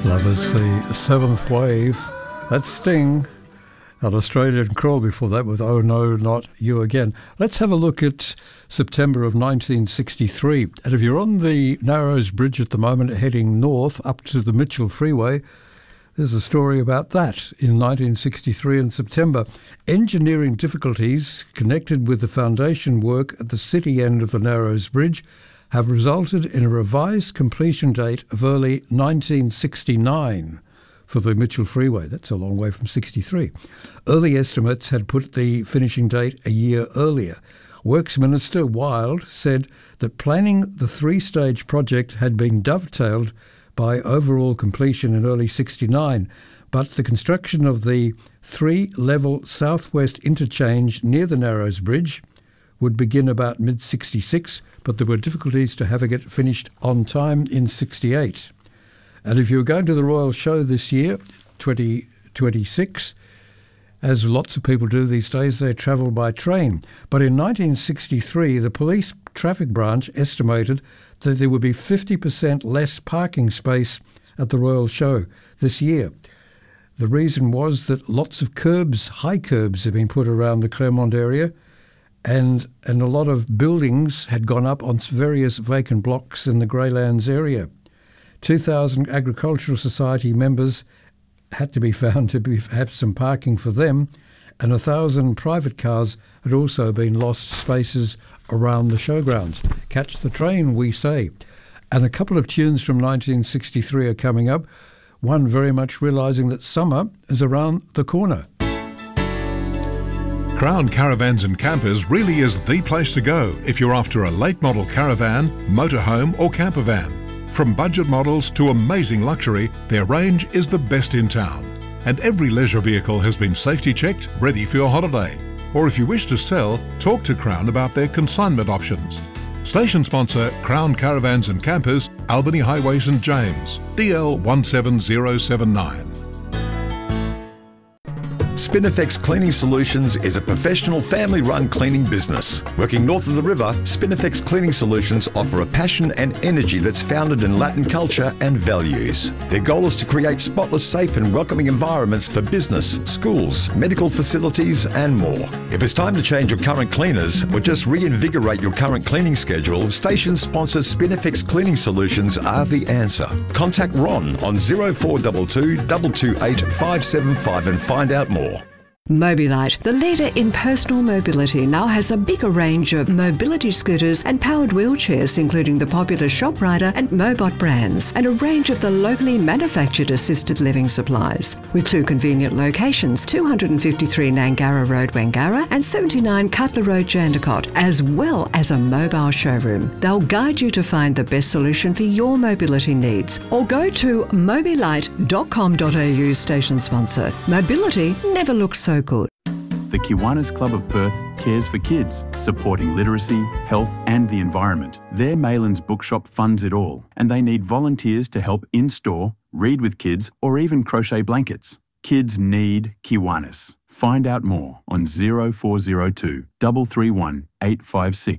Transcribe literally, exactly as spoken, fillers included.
Lovers, the Seventh Wave. That's Sting. An Australian crawl before that with Oh No, Not You Again. Let's have a look at September of nineteen sixty-three. And if you're on the Narrows Bridge at the moment heading north up to the Mitchell Freeway, there's a story about that in nineteen sixty-three in September. Engineering difficulties connected with the foundation work at the city end of the Narrows Bridge have resulted in a revised completion date of early nineteen sixty-nine for the Mitchell Freeway. That's a long way from sixty-three. Early estimates had put the finishing date a year earlier. Works Minister Wild said that planning the three-stage project had been dovetailed by overall completion in early sixty-nine, but the construction of the three-level southwest interchange near the Narrows Bridge would begin about mid sixty-six, but there were difficulties to having it finished on time in sixty-eight. And if you're going to the Royal Show this year, twenty twenty-six, as lots of people do these days, they travel by train. But in nineteen sixty-three, the police traffic branch estimated that there would be fifty percent less parking space at the Royal Show this year. The reason was that lots of curbs, high curbs, have been put around the Claremont area, and and a lot of buildings had gone up on various vacant blocks in the Greylands area. two thousand Agricultural Society members had to be found to be, have some parking for them, and one thousand private cars had also been lost spaces around the showgrounds. Catch the train, we say. And a couple of tunes from nineteen sixty-three are coming up, one very much realising that summer is around the corner. Crown Caravans and Campers really is the place to go if you're after a late model caravan, motorhome or camper van. From budget models to amazing luxury, their range is the best in town. And every leisure vehicle has been safety checked, ready for your holiday. Or if you wish to sell, talk to Crown about their consignment options. Station sponsor Crown Caravans and Campers, Albany Highway St James, D L one seven zero seven nine. Spinifex Cleaning Solutions is a professional family-run cleaning business. Working north of the river, Spinifex Cleaning Solutions offer a passion and energy that's founded in Latin culture and values. Their goal is to create spotless, safe and welcoming environments for business, schools, medical facilities and more. If it's time to change your current cleaners or just reinvigorate your current cleaning schedule, station sponsor Spinifex Cleaning Solutions are the answer. Contact Ron on zero four two two, two two eight, five seven five and find out more. Mobilite, the leader in personal mobility, now has a bigger range of mobility scooters and powered wheelchairs, including the popular ShopRider and Mobot brands, and a range of the locally manufactured assisted living supplies. With two convenient locations, two fifty-three Nangara Road, Wangara and seventy-nine Cutler Road, Jandakot, as well as a mobile showroom. They'll guide you to find the best solution for your mobility needs, or go to mobilite dot com dot a u, station sponsor. Mobility never looks so good. The Kiwanis Club of Perth cares for kids, supporting literacy, health and the environment. Their Maylands bookshop funds it all, and they need volunteers to help in-store, read with kids or even crochet blankets. Kids need Kiwanis. Find out more on zero four zero two, three three one, eight five six.